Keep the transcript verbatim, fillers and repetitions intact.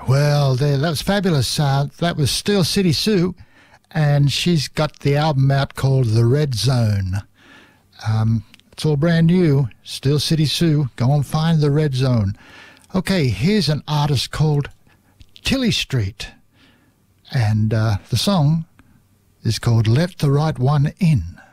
Well, there, that was fabulous. Uh, that was Steel City Sue, and she's got the album out called The Red Zone. Um, it's all brand new. Steel City Sue, go and find The Red Zone. Okay, here's an artist called Tilly Street, and uh, the song is called Let the Right One In.